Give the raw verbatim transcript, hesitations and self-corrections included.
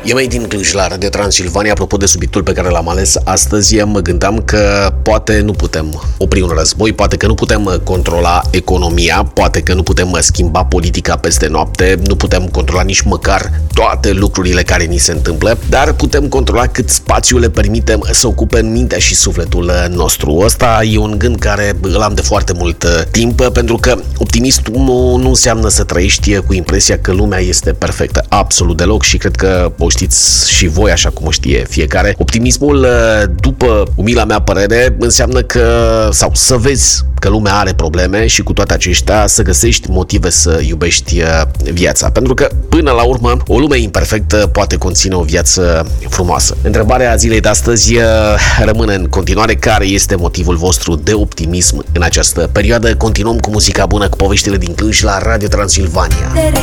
E mai din Cluj la Radio Transilvania. Apropo de subiectul pe care l-am ales astăzi, mă gândeam că poate nu putem opri un război, poate că nu putem controla economia, poate că nu putem schimba politica peste noapte, nu putem controla nici măcar toate lucrurile care ni se întâmplă, dar putem controla cât spațiu le permitem să ocupe în mintea și sufletul nostru. Ăsta e un gând care îl am de foarte mult timp, pentru că optimistul nu, nu înseamnă să trăiești cu impresia că lumea este perfectă, absolut deloc, și cred că o știți și voi așa cum o știe fiecare. Optimismul, după umila mea părere, înseamnă că, sau să vezi că lumea are probleme și cu toate aceștia să găsești motive să iubești viața. Pentru că, până la urmă, o lume imperfectă poate conține o viață frumoasă. Întrebarea zilei de astăzi rămâne în continuare: care este motivul vostru de optimism în această perioadă? Continuăm cu muzica bună, cu poveștile din Cluj la Radio Transilvania.